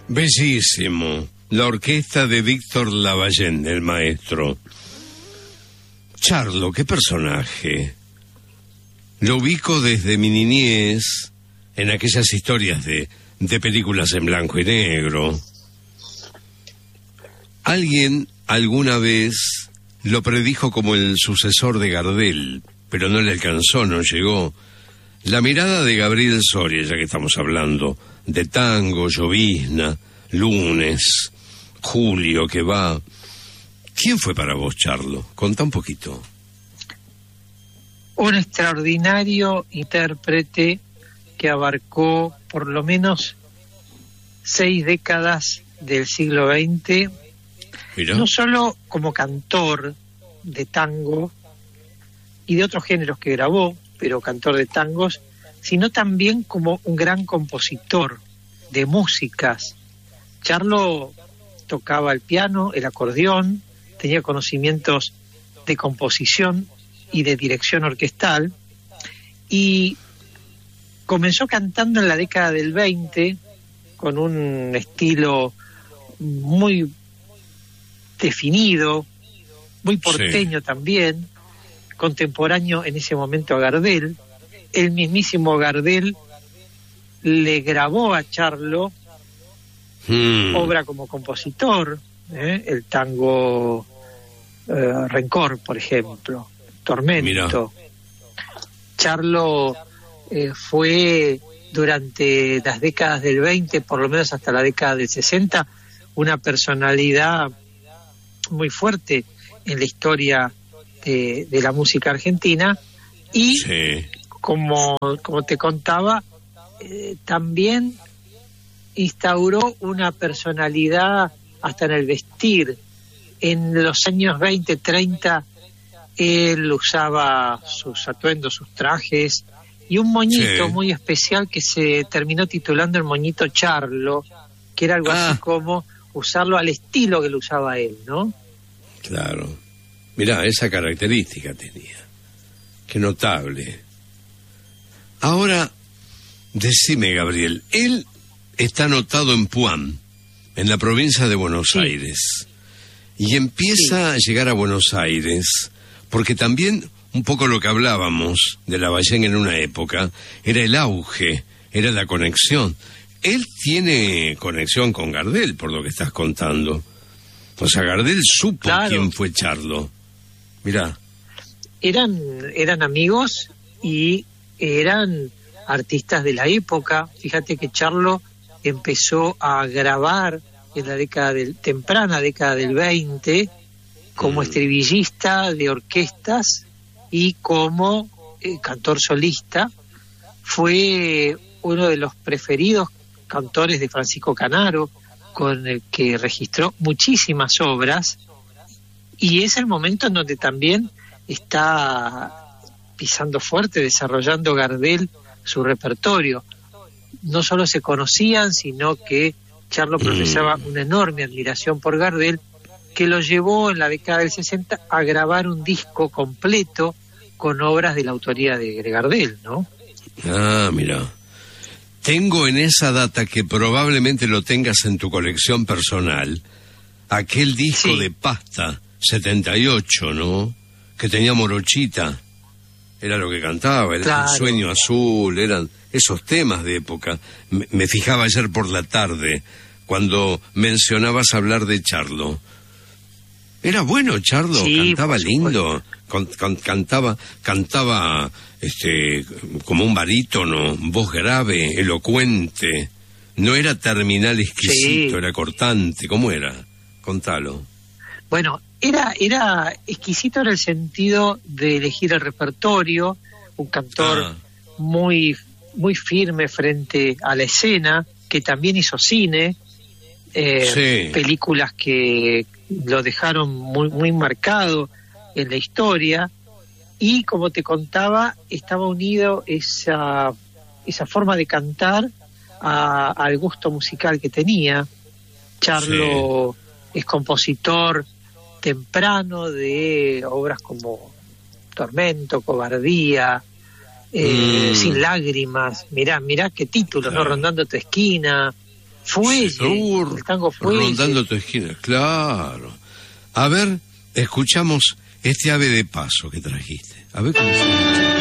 Bellísimo. La orquesta de Víctor Lavallén, el maestro. Charlo, qué personaje. Lo ubico desde mi niñez en aquellas historias de películas en blanco y negro. Alguien alguna vez lo predijo como el sucesor de Gardel, pero no le alcanzó, no llegó. La mirada de Gabriel Soria, ya que estamos hablando de tango, llovizna, lunes, julio que va. ¿Quién fue para vos, Charlo? Contá un poquito. Un extraordinario intérprete que abarcó por lo menos 6 décadas del siglo XX, Mirá. no solo como cantor de tango y de otros géneros que grabó, pero cantor de tangos, sino también como un gran compositor de músicas. Charlo tocaba el piano, el acordeón, tenía conocimientos de composición y de dirección orquestal, y comenzó cantando en la década del 20 con un estilo muy definido, muy porteño, sí, también, contemporáneo en ese momento a Gardel. El mismísimo Gardel le grabó a Charlo obra como compositor, el tango Rencor, por ejemplo, Tormento. Mirá. Charlo fue durante las décadas del 20, por lo menos hasta la década del 60, una personalidad muy fuerte en la historia de la música argentina, y sí, como te contaba, también instauró una personalidad hasta en el vestir. En los años 20, 30, él usaba sus atuendos, sus trajes, y un moñito, sí, muy especial que se terminó titulando el moñito Charlo, que era algo así como usarlo al estilo que lo usaba él, ¿no? Claro. Mirá, esa característica tenía. Qué notable. Ahora, decime, Gabriel, él está anotado en Puan, en la provincia de Buenos sí. Aires, y empieza sí. a llegar a Buenos Aires, porque también un poco lo que hablábamos de Lavallén en una época, era el auge, era la conexión. Él tiene conexión con Gardel, por lo que estás contando. O sea, Gardel supo claro. quién fue Charlo. Mirá. Eran amigos y eran artistas de la época. Fíjate que Charlo empezó a grabar en la temprana década del 20 como estribillista de orquestas y como cantor solista. Fue uno de los preferidos cantores de Francisco Canaro, con el que registró muchísimas obras, y es el momento en donde también está pisando fuerte, desarrollando Gardel su repertorio. No solo se conocían, sino que Charlo profesaba una enorme admiración por Gardel, que lo llevó en la década del 60 a grabar un disco completo con obras de la autoría de Gardel, ¿no? Ah, mira. Tengo en esa data, que probablemente lo tengas en tu colección personal, aquel disco sí. de Pasta, 78, ¿no? Que tenía Morochita. Era lo que cantaba, era claro. El Sueño Azul, eran esos temas de época. Me fijaba ayer por la tarde, cuando mencionabas hablar de Charlo. Era bueno Charlo, sí, cantaba lindo, cantaba como un barítono, voz grave, elocuente. No era terminal exquisito, sí. era cortante. ¿Cómo era? Contalo. Bueno, era exquisito en el sentido de elegir el repertorio, un cantor muy firme frente a la escena, que también hizo cine, sí. películas que lo dejaron muy marcado en la historia, y como te contaba, estaba unido esa forma de cantar al gusto musical que tenía. Charlo sí. es compositor temprano de obras como Tormento, Cobardía, Sin Lágrimas, mirá qué títulos, claro. ¿no? Rondando tu esquina, Fuelle, el tango Fuelle. Rondando tu esquina, claro. A ver, escuchamos este Ave de Paso que trajiste. A ver cómo suena.